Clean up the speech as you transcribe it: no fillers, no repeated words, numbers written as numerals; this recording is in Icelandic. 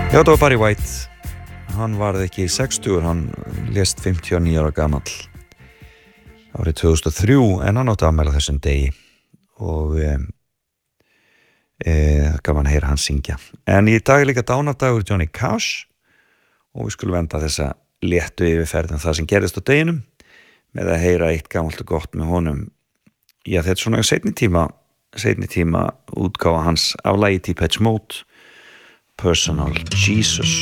Já, það var Barry White. Hann varð ekki 60, hann lést 59 ára gamall árið 2003, en hann átti afmæli á þessum degi og gaman að heyra hann syngja. En í dag líka dánardagur Johnny Cash og við skulum venda þessa léttu yfirferð um það sem gerist á deginum með að heyra eitt gamalt og gott með honum. Já, þetta er svona seinni tíma útgáfa hans af lagi Depeche Mode, Personal Jesus.